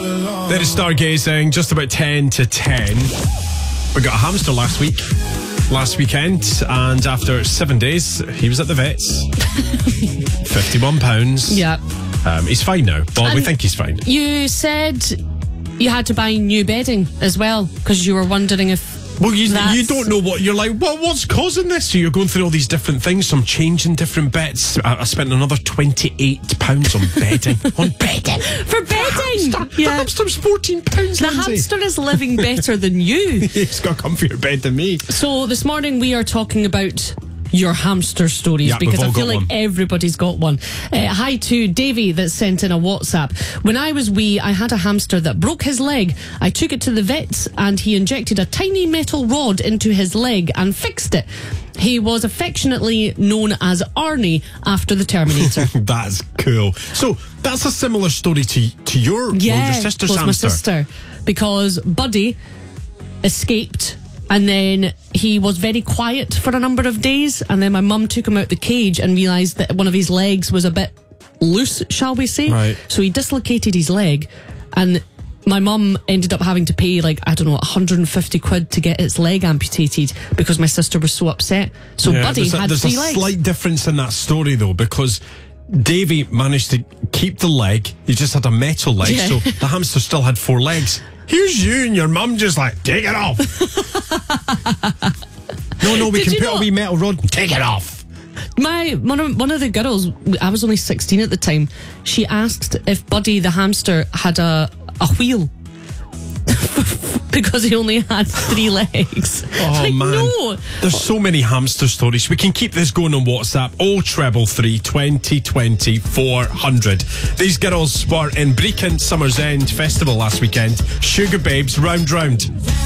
There is Stargazing, just about 10 to 10. We got a hamster last weekend, and after 7 days, he was at the vet's. £51. Yeah. He's fine now. Well, we think he's fine. You said you had to buy new bedding as well because you were wondering if. Well, you don't know what you're like. What's causing this? So you're going through all these different things. So I'm changing different bits. I spent another £28 on bedding. On bedding for bedding. The hamster's £14. The hamster is living better than you. He's got a comfier bed than me. So this morning we are talking about your hamster stories, because I feel like everybody's got one. Hi to Davey that sent in a WhatsApp. When I was wee, I had a hamster that broke his leg. I took it to the vets and he injected a tiny metal rod into his leg and fixed it. He was affectionately known as Arnie after the Terminator. That's cool. So that's a similar story to your sister's hamster. My sister, because Buddy escaped. And then he was very quiet for a number of days. And then my mum took him out the cage and realised that one of his legs was a bit loose, shall we say. Right. So he dislocated his leg. And my mum ended up having to pay, 150 quid to get its leg amputated because my sister was so upset. So Buddy had 3 legs. There's a slight difference in that story, though, because Davey managed to keep the leg. He just had a metal leg. Yeah. So the hamster still had 4 legs. Here's you and your mum just take it off. No, we can put a wee metal rod and take it off. One of the girls, I was only 16 at the time, she asked if Buddy the hamster had a wheel because he only had 3 legs. Oh man, no. There's so many hamster stories. We can keep this going on WhatsApp. 0333 2020 400. These girls were in Brecon Summer's End Festival last weekend. Sugar Babes, Round Round.